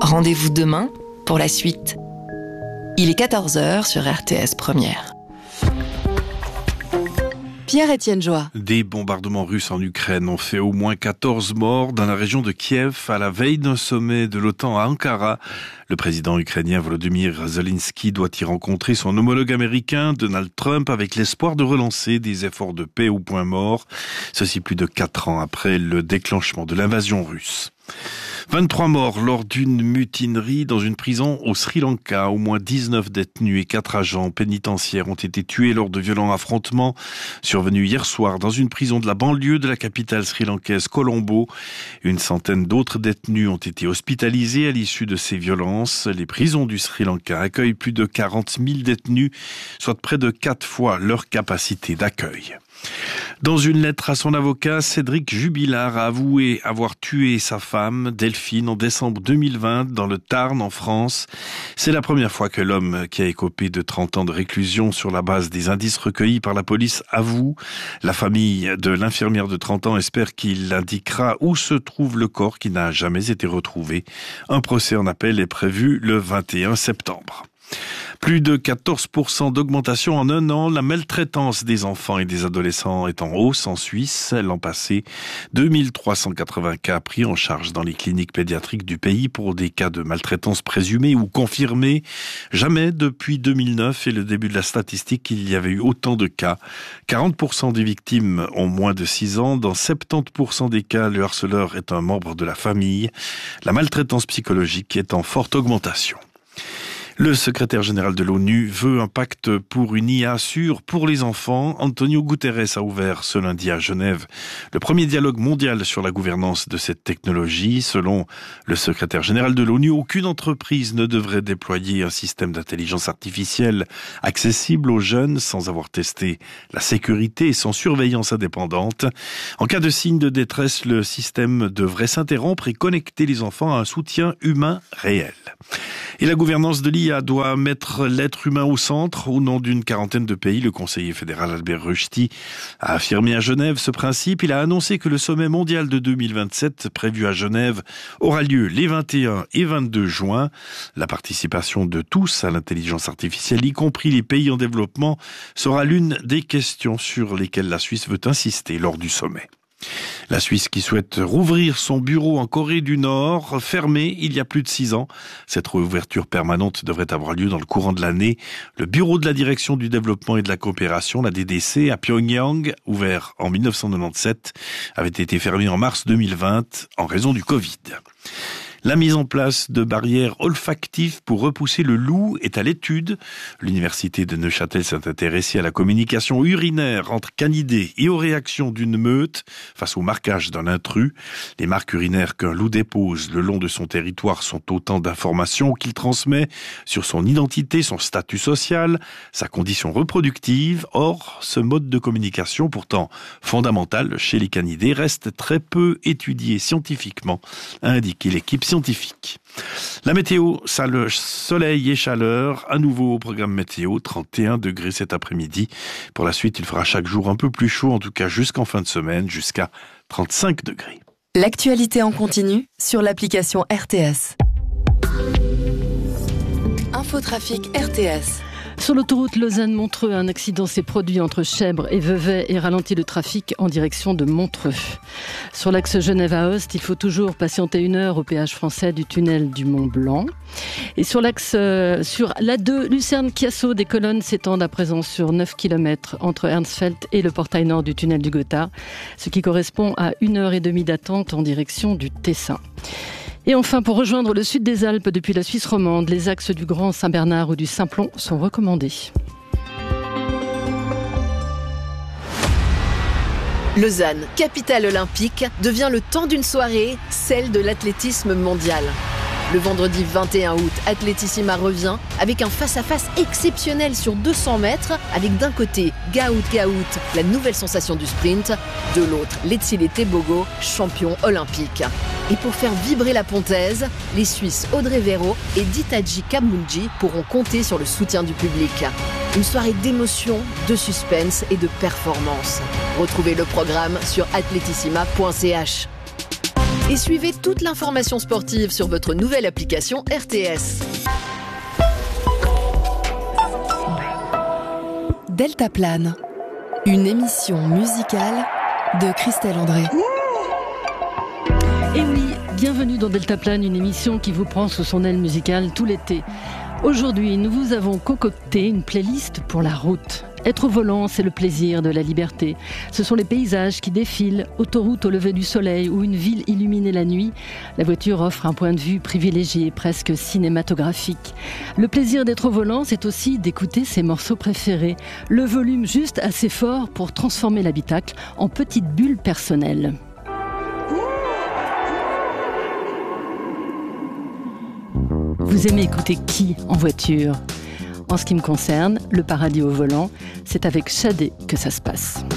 Rendez-vous demain pour la suite. Il est 14h sur RTS Première. Pierre-Étienne Joie. Des bombardements russes en Ukraine ont fait au moins 14 morts dans la région de Kiev à la veille d'un sommet de l'OTAN à Ankara. Le président ukrainien Volodymyr Zelensky doit y rencontrer son homologue américain Donald Trump avec l'espoir de relancer des efforts de paix au point mort. Ceci plus de 4 ans après le déclenchement de l'invasion russe. 23 morts lors d'une mutinerie dans une prison au Sri Lanka. Au moins 19 détenus et 4 agents pénitentiaires ont été tués lors de violents affrontements survenus hier soir dans une prison de la banlieue de la capitale sri-lankaise Colombo. Une centaine d'autres détenus ont été hospitalisés à l'issue de ces violences. Les prisons du Sri Lanka accueillent plus de 40 000 détenus, soit près de 4 fois leur capacité d'accueil. Dans une lettre à son avocat, Cédric Jubilard a avoué avoir tué sa femme, Delphine, en décembre 2020 dans le Tarn, en France. C'est la première fois que l'homme qui a écopé de 30 ans de réclusion sur la base des indices recueillis par la police avoue. La famille de l'infirmière de 30 ans espère qu'il indiquera où se trouve le corps qui n'a jamais été retrouvé. Un procès en appel est prévu le 21 septembre. Plus de 14% d'augmentation en un an. La maltraitance des enfants et des adolescents est en hausse en Suisse. L'an passé, 2380 cas pris en charge dans les cliniques pédiatriques du pays pour des cas de maltraitance présumés ou confirmés. Jamais depuis 2009 et le début de la statistique, il y avait eu autant de cas. 40% des victimes ont moins de 6 ans. Dans 70% des cas, le harceleur est un membre de la famille. La maltraitance psychologique est en forte augmentation. Le secrétaire général de l'ONU veut un pacte pour une IA sûre pour les enfants. Antonio Guterres a ouvert ce lundi à Genève le premier dialogue mondial sur la gouvernance de cette technologie. Selon le secrétaire général de l'ONU, aucune entreprise ne devrait déployer un système d'intelligence artificielle accessible aux jeunes sans avoir testé la sécurité et sans surveillance indépendante. En cas de signe de détresse, le système devrait s'interrompre et connecter les enfants à un soutien humain réel. Et la gouvernance de l'IA doit mettre l'être humain au centre. Au nom d'une quarantaine de pays, le conseiller fédéral Albert Rushdie a affirmé à Genève ce principe. Il a annoncé que le sommet mondial de 2027, prévu à Genève, aura lieu les 21 et 22 juin. La participation de tous à l'intelligence artificielle, y compris les pays en développement, sera l'une des questions sur lesquelles la Suisse veut insister lors du sommet. La Suisse qui souhaite rouvrir son bureau en Corée du Nord, fermé il y a plus de 6 ans. Cette réouverture permanente devrait avoir lieu dans le courant de l'année. Le bureau de la direction du développement et de la coopération, la DDC, à Pyongyang, ouvert en 1997, avait été fermé en mars 2020 en raison du Covid. La mise en place de barrières olfactives pour repousser le loup est à l'étude. L'université de Neuchâtel s'est intéressée à la communication urinaire entre canidés et aux réactions d'une meute face au marquage d'un intrus. Les marques urinaires qu'un loup dépose le long de son territoire sont autant d'informations qu'il transmet sur son identité, son statut social, sa condition reproductive. Or, ce mode de communication, pourtant fondamental chez les canidés, reste très peu étudié scientifiquement, a indiqué l'équipe scientifique. La météo, ça, le soleil et chaleur, à nouveau au programme météo, 31 degrés cet après-midi. Pour la suite, il fera chaque jour un peu plus chaud, en tout cas jusqu'en fin de semaine, jusqu'à 35 degrés. L'actualité en continu sur l'application RTS. Infotrafic RTS. Sur l'autoroute Lausanne-Montreux, un accident s'est produit entre Chèvres et Vevey et ralentit le trafic en direction de Montreux. Sur l'axe Genève-Aoste, il faut toujours patienter 1 heure au péage français du tunnel du Mont-Blanc. Et sur l'axe sur l'A2 Lucerne-Chiasso, des colonnes s'étendent à présent sur 9 km entre Ernstfeld et le portail nord du tunnel du Gotthard, ce qui correspond à 1h30 d'attente en direction du Tessin. Et enfin, pour rejoindre le sud des Alpes depuis la Suisse romande, les axes du Grand Saint-Bernard ou du Simplon sont recommandés. Lausanne, capitale olympique, devient le temps d'une soirée, celle de l'athlétisme mondial. Le vendredi 21 août, Atletissima revient avec un face-à-face exceptionnel sur 200 mètres, avec d'un côté Gaout, la nouvelle sensation du sprint, de l'autre Letsile Tebogo, champion olympique. Et pour faire vibrer la pontaise, les Suisses Audrey Véro et Ditaji Kamunji pourront compter sur le soutien du public. Une soirée d'émotion, de suspense et de performance. Retrouvez le programme sur atletissima.ch. Et suivez toute l'information sportive sur votre nouvelle application RTS. Deltaplane, une émission musicale de Christelle André. Et oui, bienvenue dans Deltaplane, une émission qui vous prend sous son aile musicale tout l'été. Aujourd'hui, nous vous avons concocté une playlist pour la route. Être au volant, c'est le plaisir de la liberté. Ce sont les paysages qui défilent, autoroute au lever du soleil ou une ville illuminée la nuit. La voiture offre un point de vue privilégié, presque cinématographique. Le plaisir d'être au volant, c'est aussi d'écouter ses morceaux préférés. Le volume juste assez fort pour transformer l'habitacle en petite bulle personnelle. Vous aimez écouter qui en voiture ? En ce qui me concerne, le paradis au volant, c'est avec Shadé que ça se passe.